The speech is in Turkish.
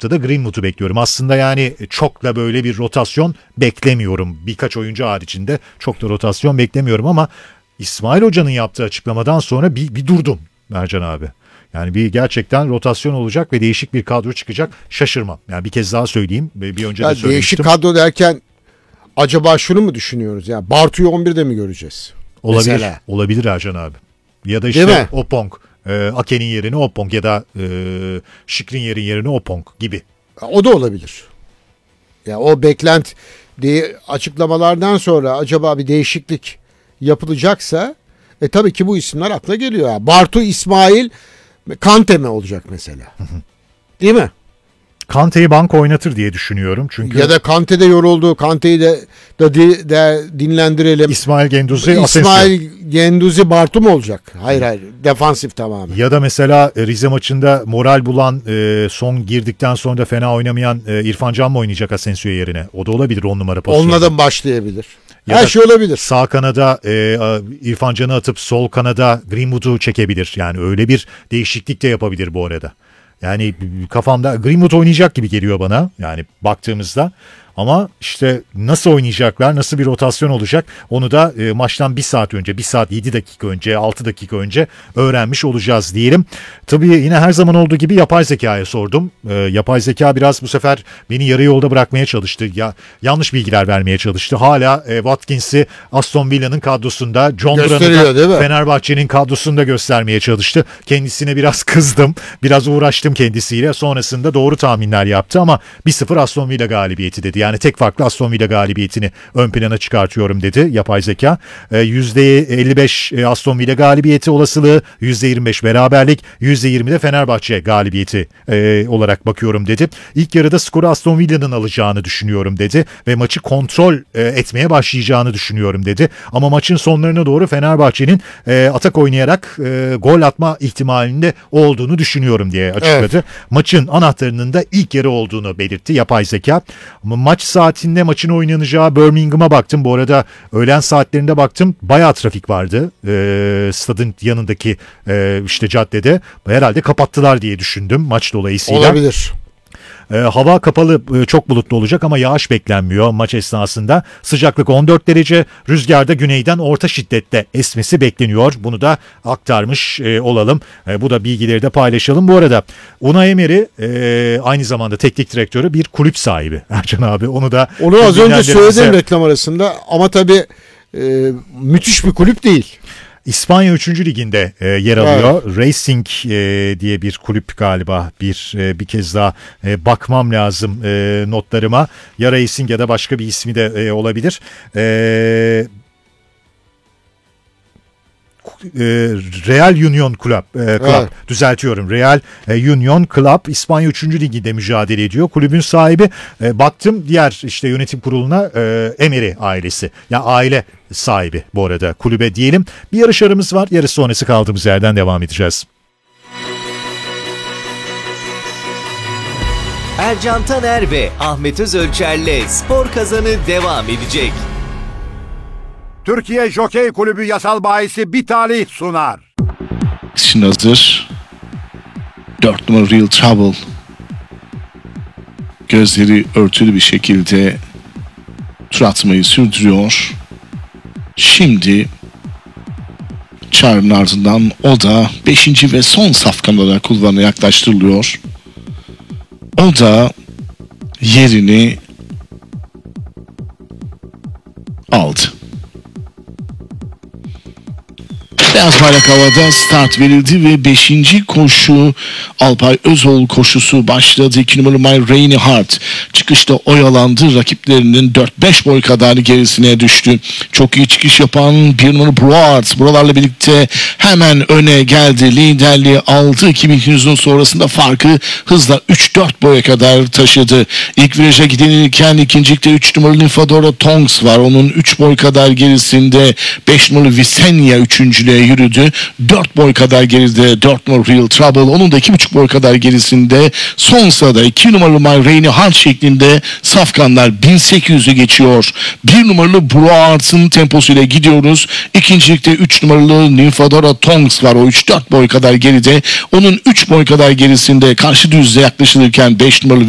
haftada Greenwood'u bekliyorum. Aslında yani çok da böyle bir rotasyon beklemiyorum. Birkaç oyuncu haricinde çok da rotasyon beklemiyorum ama İsmail Hoca'nın yaptığı açıklamadan sonra bir durdum Ercan abi. Yani bir gerçekten rotasyon olacak ve değişik bir kadro çıkacak. Şaşırmam. Yani bir kez daha söyleyeyim. Bir önce de söylemiştim. Değişik kadro derken acaba şunu mu düşünüyoruz? Yani Bartu'yu 11'de mi göreceğiz? Olabilir. Mesela. Olabilir Ercan abi. Ya da işte Opong. Ake'nin yerine Opong ya da Şikrin yerine Opong gibi. O da olabilir. Ya o beklenti açıklamalardan sonra acaba bir değişiklik yapılacaksa tabii ki bu isimler akla geliyor. Yani Bartu, İsmail, Kante mi olacak mesela? Değil mi? Kante'yi banka oynatır diye düşünüyorum. Çünkü ya da Kante de yoruldu. Kante'yi de dinlendirelim. İsmail Genduzi, Bartu mu olacak? Hayır. Defansif tamamen. Ya da mesela Rize maçında moral bulan, son girdikten sonra da fena oynamayan İrfan Can mı oynayacak Asensio yerine? O da olabilir 10 numara pozisyonda. Onunla da başlayabilir. Ya her şey olabilir. Sağ kanada İrfan Can'ı atıp sol kanada Greenwood'u çekebilir. Yani öyle bir değişiklik de yapabilir bu arada. Yani kafamda Greenwood oynayacak gibi geliyor bana. Yani baktığımızda. Ama işte nasıl oynayacaklar, nasıl bir rotasyon olacak onu da maçtan 1 saat önce, 1 saat 7 dakika önce, 6 dakika önce öğrenmiş olacağız diyelim. Tabii yine her zaman olduğu gibi yapay zekaya sordum. Yapay zeka biraz bu sefer beni yarı yolda bırakmaya çalıştı. yanlış bilgiler vermeye çalıştı. Hala Watkins'i Aston Villa'nın kadrosunda, John Duran'ı da Fenerbahçe'nin kadrosunda göstermeye çalıştı. Kendisine biraz kızdım, biraz uğraştım kendisiyle. Sonrasında doğru tahminler yaptı ama 1-0 Aston Villa galibiyeti dedi. Yani tek farklı Aston Villa galibiyetini ön plana çıkartıyorum dedi yapay zeka. %55 Aston Villa galibiyeti olasılığı, %25 beraberlik, %20 de Fenerbahçe galibiyeti olarak bakıyorum dedi. İlk yarıda skoru Aston Villa'nın alacağını düşünüyorum dedi ve maçı kontrol etmeye başlayacağını düşünüyorum dedi. Ama maçın sonlarına doğru Fenerbahçe'nin atak oynayarak gol atma ihtimalinde olduğunu düşünüyorum diye açıkladı. Evet. Maçın anahtarının da ilk yarı olduğunu belirtti yapay zeka. Maç saatinde maçın oynanacağı Birmingham'a baktım. Bu arada öğlen saatlerinde baktım. Bayağı trafik vardı. Stadın yanındaki işte caddede. Herhalde kapattılar diye düşündüm maç dolayısıyla. Olabilir. Hava kapalı, çok bulutlu olacak ama yağış beklenmiyor maç esnasında. Sıcaklık 14 derece, rüzgarda güneyden orta şiddette esmesi bekleniyor. Bunu da aktarmış olalım. Bu da bilgileri de paylaşalım. Bu arada Unai Emery aynı zamanda teknik direktörü, bir kulüp sahibi. Ercan abi onu az önce söyledim reklam arasında ama tabii müthiş bir kulüp değil. İspanya 3. Liginde yer alıyor. Evet. Racing diye bir kulüp galiba. Bir kez daha bakmam lazım notlarıma. Ya Racing ya da başka bir ismi de olabilir. Real Union Club, evet. Düzeltiyorum. Real Union Club İspanya 3. Ligi'nde mücadele ediyor. Kulübün sahibi, baktım diğer işte yönetim kuruluna, Emery ailesi. Ya aile sahibi bu arada kulübe diyelim. Bir yarış aramız var. Yarış sonrası kaldığımız yerden devam edeceğiz. Ercan Taner ve Ahmet Özölçer'le Spor Kazanı devam edecek. Türkiye Jokey Kulübü yasal bahisi bir talih sunar. Şimdi hazır. 4 numara Real Trouble. Gözleri örtülü bir şekilde tur atmayı sürdürüyor. Şimdi Çağrı'nın ardından o da 5. ve son safkanlara kulvarına yaklaştırılıyor. O da yerini aldı. Beyaz bayrak havada, start verildi ve 5. koşu Alpay Özoğlu koşusu başladı. 2 numaralı My Rainy Heart çıkışta oyalandı. Rakiplerinin 4-5 boy kadar gerisine düştü. Çok iyi çıkış yapan 1 numaralı Broad buralarla birlikte hemen öne geldi. Liderliği aldı. 2200'ün sonrasında farkı hızla 3-4 boya kadar taşıdı. İlk viraja gidilirken ikincilikte 3 numaralı Nymphadora Tonks var. Onun 3 boy kadar gerisinde 5 numaralı Visenya üçüncülüğe yürüdü. 4 boy kadar geride 4 numaralı Real Trouble. Onun da 2,5 boy kadar gerisinde son sırada 2 numaralı My Rainy Heart şeklinde safkanlar 1800'ü geçiyor. 1 numaralı Broad'ın temposuyla gidiyoruz. İkincilikte 3 numaralı Nymphadora Tonks var. O 3-4 boy kadar geride. Onun 3 boy kadar gerisinde karşı düzle yaklaşılırken 5 numaralı